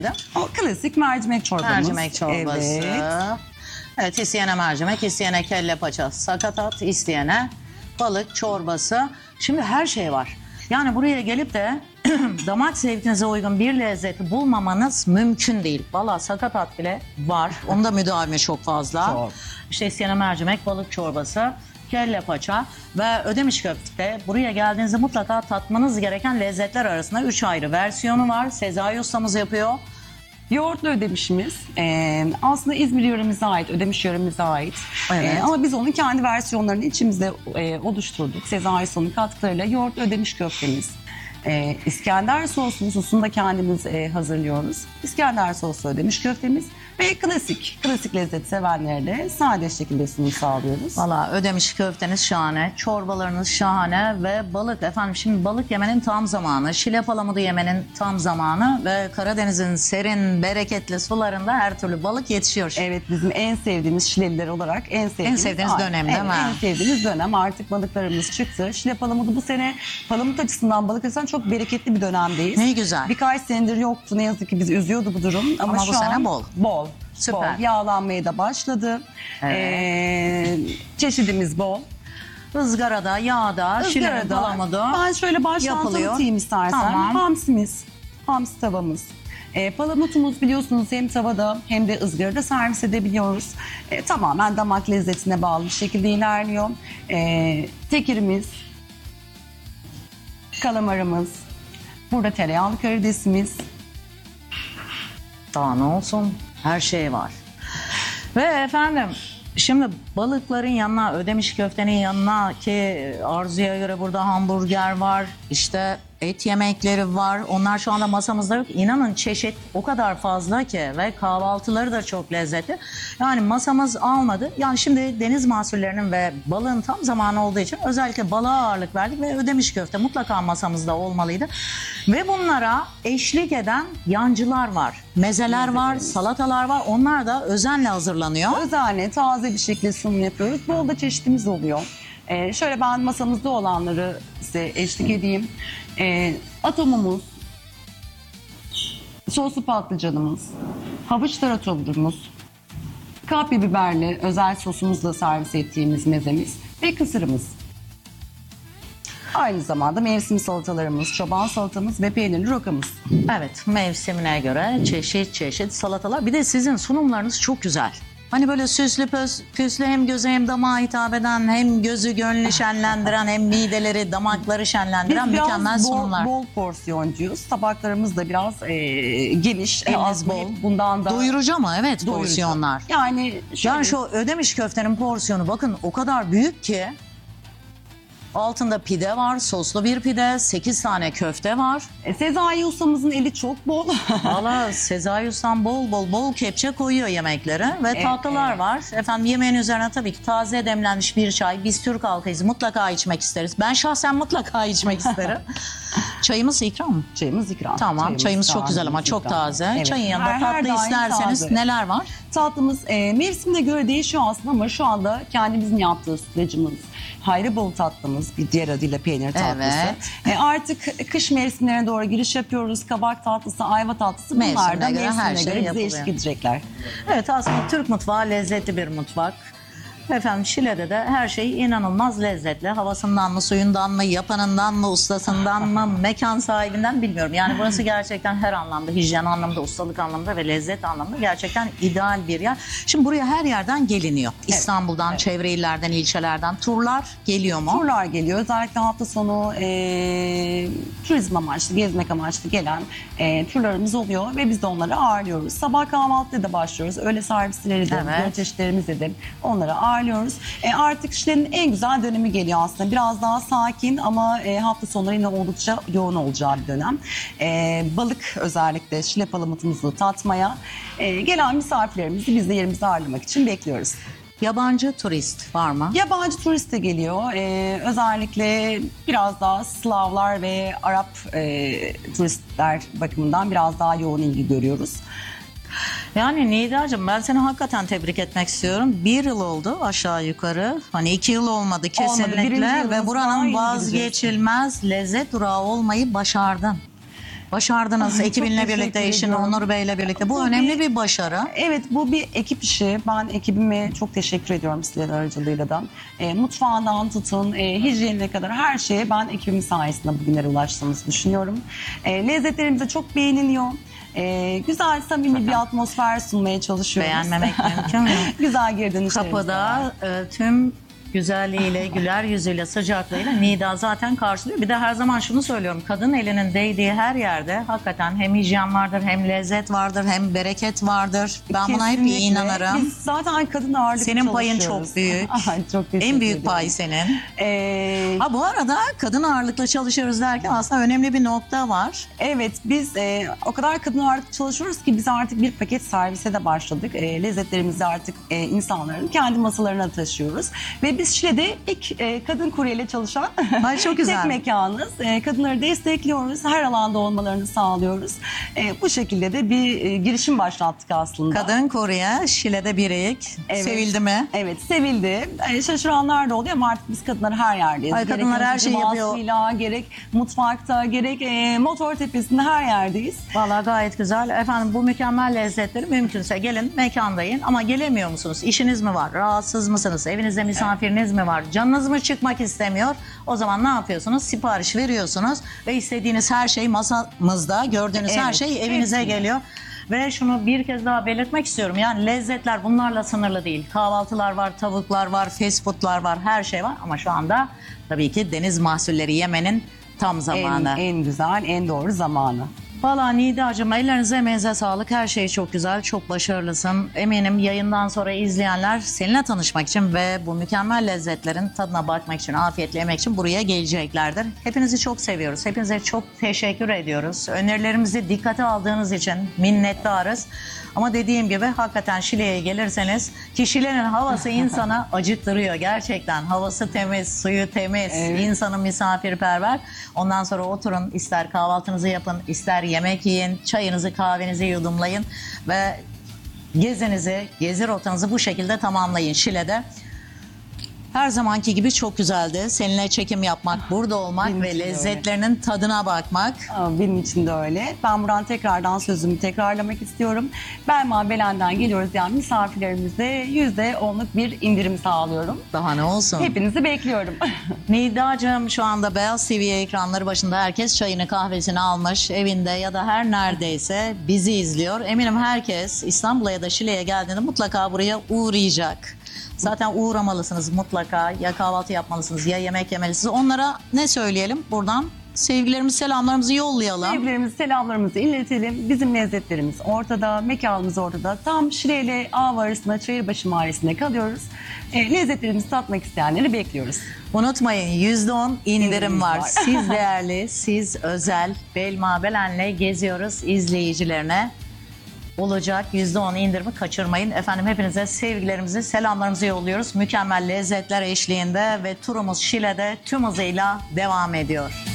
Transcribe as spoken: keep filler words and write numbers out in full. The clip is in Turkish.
O klasik mercimek çorbamız. Mercimek çorbası. Evet. Evet, isteyene mercimek, isteyene kelle paça, sakatat, isteyene balık çorbası. Şimdi her şey var. Yani buraya gelip de damak zevkinize uygun bir lezzeti bulmamanız mümkün değil. Valla sakatat bile var. Onun da müdavimi çok fazla. Çok. İşte isteyene mercimek, balık çorbası, kelle paça ve ödemiş köfte. Buraya geldiğinizde mutlaka tatmanız gereken lezzetler arasında üç ayrı versiyonu var. Sezai ustamız yapıyor. Yoğurtlu ödemişimiz. Ee, aslında İzmir yöremize ait, ödemiş yöremize ait. Evet. Ee, ama biz onun kendi versiyonlarını içimizde e, oluşturduk. Sezai Usta'nın katkılarıyla yoğurtlu ödemiş köftemiz. Ee, İskender soslu sosunu da kendimiz e, hazırlıyoruz. İskender soslu ödemiş köftemiz ve klasik, klasik lezzet sevenlere de sade şekilde sunum sağlıyoruz. Valla ödemiş köfteniz şahane, çorbalarınız şahane ve balık efendim şimdi balık yemenin tam zamanı, şile palamudu yemenin tam zamanı ve Karadeniz'in serin, bereketli sularında her türlü balık yetişiyor. Evet, bizim en sevdiğimiz Şileliler olarak en sevdiğimiz, En sevdiğiniz dönem, değil evet, mi? En sevdiğimiz dönem, artık balıklarımız çıktı. Şile palamudu bu sene palamut açısından, balık açısından çok bereketli bir dönemdeyiz. Ne güzel. Birkaç senedir yoktu, ne yazık ki bizi üzüyordu bu durum. Ama, Ama şu bu sene an bol. Bol. Süper. Bol. Yağlanmaya da başladı. Evet. Ee, çeşidimiz bol. Izgarada, yağda, şile Izgarada. palamudu Ben şöyle baştan yapılıyor. tanıtayım istersen. Tamam. Hamsimiz, hamsi tavamız. E, palamutumuz biliyorsunuz hem tavada hem de ızgarada servis edebiliyoruz. E, tamamen damak lezzetine bağlı bir şekilde ilerliyor. E, tekirimiz, kalamarımız, burada tereyağlı karidesimiz. Daha ne olsun? Her şey var. Ve efendim şimdi balıkların yanına, ödemiş köftenin yanına ki arzuya göre burada hamburger var, işte et yemekleri var. Onlar şu anda masamızda yok. İnanın çeşit o kadar fazla ki ve kahvaltıları da çok lezzetli. Yani masamız almadı. Yani şimdi deniz mahsullerinin ve balığın tam zamanı olduğu için özellikle balığa ağırlık verdik ve ödemiş köfte mutlaka masamızda olmalıydı. Ve bunlara eşlik eden yancılar var. Mezeler var, salatalar var. Onlar da özenle hazırlanıyor. Özenle, taze bir şekilde sunum yapıyoruz. Bol da çeşitimiz oluyor. Ee, şöyle ben masamızda olanları size eşlik edeyim. Ee, atomumuz, soslu patlıcanımız, havuç taratorumuz, kapya biberli özel sosumuzla servis ettiğimiz mezemiz ve kısırımız. Aynı zamanda mevsim salatalarımız, çoban salatamız ve peynirli rokamız. Evet, mevsimine göre çeşit çeşit salatalar. Bir de sizin sunumlarınız çok güzel. Hani böyle süslü pös, püslü hem göze hem damağa hitap eden, hem gözü gönlü şenlendiren, hem mideleri, damakları şenlendiren Biz biraz mükemmel bol, sunumlar. bol porsiyoncuyuz. Tabaklarımız da biraz e, geniş, Eliniz az bol. bol. Bundan da Doyurucu ama evet doyurucu. porsiyonlar. Yani şöyle, Yani şu ödemiş köftenin porsiyonu bakın o kadar büyük ki altında pide var, soslu bir pide, sekiz tane köfte var. e, Sezai ustamızın eli çok bol. Valla Sezai Ustam bol bol bol kepçe koyuyor yemeklere ve Evet, tatlılar evet. var. Efendim yemeğin üzerine tabii ki taze demlenmiş bir çay. Biz Türk halkıyız, mutlaka içmek isteriz. Ben şahsen mutlaka içmek isterim. Çayımız ikram mı? Çayımız ikram. Tamam, çayımız çok güzel ama kahvemiz çok ikram. taze. Evet. Çayın yanında Her- her tatlı daim isterseniz taze. neler var? Tatlımız e, mevsimine göre değişiyor aslında ama şu anda kendimizin yaptığı sütlacımız, Hayribolu tatlımız, bir diğer adıyla peynir tatlısı. Evet. E, artık kış mevsimlerine doğru giriş yapıyoruz. Kabak tatlısı, ayva tatlısı, bunlar Mevsimine da göre mevsimine her şey göre bize yapılıyor. eşlik edecekler. Evet aslında Türk mutfağı lezzetli bir mutfak. Efendim Şile'de de her şey inanılmaz lezzetli. Havasından mı, suyundan mı, yapanından mı, ustasından mı, mekan sahibinden bilmiyorum. Yani burası gerçekten her anlamda, hijyen anlamda, ustalık anlamda ve lezzet anlamda gerçekten ideal bir yer. Şimdi buraya her yerden geliniyor. İstanbul'dan, çevre illerden, ilçelerden turlar geliyor mu? Turlar geliyor. Özellikle hafta sonu e, turizm amaçlı, gezmek amaçlı gelen e, turlarımız oluyor ve biz de onları ağırlıyoruz. Sabah kahvaltıda da başlıyoruz. Öğle servisleri de, Evet. evet. çeşitlerimizle de onları ağırlıyoruz. E, artık Şile'nin en güzel dönemi geliyor aslında. Biraz daha sakin ama e, hafta sonları yine oldukça yoğun olacağı bir dönem. E, balık özellikle Şile palamutumuzu tatmaya e, gelen misafirlerimizi biz de yerimizde ağırlamak için bekliyoruz. Yabancı turist var mı? Yabancı turist de geliyor. Ee, özellikle biraz daha Slavlar ve Arap e, turistler bakımından biraz daha yoğun ilgi görüyoruz. Yani Nidacığım ben seni hakikaten tebrik etmek istiyorum. Bir yıl oldu aşağı yukarı. Hani iki yıl olmadı kesinlikle. Birinci yılımız Ve daha buranın iyi vazgeçilmez lezzet durağı olmayı başardın. Başardınız Ay, ekibinle çok birlikte, teşekkür eşin ediyorum. Onur Bey'le birlikte. Bu Bu önemli bir- bir başarı. Evet, bu bir ekip işi. Ben ekibime çok teşekkür ediyorum sizlerin aracılığıyla da. E, mutfağından tutun, e, hijyenine kadar her şeye ben ekibimin sayesinde bugünlere ulaştığımızı düşünüyorum. E, lezzetlerimiz de çok beğeniliyor. E, güzel, samimi bir atmosfer sunmaya çalışıyoruz. Beğenmemek mümkün mü? Güzel geri dönüşlerimiz var. Kapıda e, tüm güzelliğiyle, güler yüzüyle, sıcaklığıyla Nida zaten karşılıyor. Bir de her zaman şunu söylüyorum. Kadın elinin değdiği her yerde hakikaten hem hijyen vardır, hem lezzet vardır, hem bereket vardır. Ben buna hep Kesinlikle. inanırım. Biz zaten kadın ağırlıklı Senin payın çalışıyoruz. çok büyük. Ay, çok teşekkür En büyük ederim. pay senin. Ee, Ha bu arada kadın ağırlıklı çalışıyoruz derken aslında önemli bir nokta var. Evet, biz e, o kadar kadın ağırlıklı çalışıyoruz ki biz artık bir paket servise de başladık. E, lezzetlerimizi artık e, insanların kendi masalarına taşıyoruz. Ve biz Şile'de ilk e, kadın kuryeyle çalışan Ay, çok güzel. tek mekanız. E, kadınları destekliyoruz, her alanda olmalarını sağlıyoruz. E, bu şekilde de bir e, girişim başlattık aslında. Kadın Kore'ye Şile'de bir ilk. Evet. Sevildi mi? Evet, sevildi. E, şaşıranlar da oluyor ama artık biz kadınlar her yerdeyiz. Ay, kadınlar Gerek her şeyi yapıyor. mutfağıyla, gerek mutfakta, gerek e, motor tepesinde her yerdeyiz. Vallahi gayet güzel. Efendim bu mükemmel lezzetleri mümkünse gelin mekandayın ama gelemiyor musunuz? İşiniz mi var? Rahatsız mısınız? Evinizde misafiriniz mi var? Canınız mı çıkmak istemiyor? O zaman ne yapıyorsunuz? Sipariş veriyorsunuz ve istediğiniz her şey masamızda. Gördüğünüz her Evet, şey evinize hepsini. geliyor. Ve şunu bir kez daha belirtmek istiyorum. Yani lezzetler bunlarla sınırlı değil. Kahvaltılar var, tavuklar var, fast foodlar var, her şey var. Ama şu anda tabii ki deniz mahsulleri yemenin tam En, zamanı. en güzel, en doğru zamanı. Valla Nidacığım ellerinize emeğinize sağlık. Her şey çok güzel, çok başarılısın. Eminim yayından sonra izleyenler seninle tanışmak için ve bu mükemmel lezzetlerin tadına bakmak için, afiyetle yemek için buraya geleceklerdir. Hepinizi çok seviyoruz. Hepinize çok teşekkür ediyoruz. Önerilerimizi dikkate aldığınız için minnettarız. Ama dediğim gibi hakikaten Şile'ye gelirseniz ki Şile'nin havası insanı acıktırıyor gerçekten. Havası temiz, suyu temiz, Evet. insanı misafirperver. Ondan sonra oturun, ister kahvaltınızı yapın, ister yemek yiyin, çayınızı kahvenizi yudumlayın ve gezinizi, gezi rotanızı bu şekilde tamamlayın Şile'de. Her zamanki gibi çok güzeldi. Seninle çekim yapmak, burada olmak Benim ve için de öyle. lezzetlerinin tadına bakmak. Aa, benim için de öyle. Ben buradan tekrardan sözümü tekrarlamak istiyorum. Belma Belen'den geliyoruz yani misafirlerimize yüzde onluk bir indirim sağlıyorum. Daha ne olsun? Hepinizi bekliyorum. Nidacığım şu anda Beyaz T V ekranları başında herkes çayını kahvesini almış evinde ya da her neredeyse bizi izliyor. Eminim herkes İstanbul'a ya da Şile'ye geldiğinde mutlaka buraya uğrayacak. Zaten uğramalısınız mutlaka, ya kahvaltı yapmalısınız ya yemek yemelisiniz. Onlara ne söyleyelim buradan? Sevgilerimizi, selamlarımızı yollayalım. Sevgilerimizi, selamlarımızı iletelim. Bizim lezzetlerimiz ortada, mekanımız ortada. Tam Şile ile Ağva arasında Çayırbaşı Mahallesi'nde kalıyoruz. E, lezzetlerimizi tatmak isteyenleri bekliyoruz. Unutmayın yüzde on indirim İndirimimiz var. var. Siz değerli, siz özel Belma Belen'le geziyoruz izleyicilerine. Olacak yüzde on indirimi kaçırmayın. Efendim hepinize sevgilerimizi, selamlarımızı yolluyoruz. Mükemmel lezzetler eşliğinde ve turumuz Şile'de tüm hızıyla devam ediyor.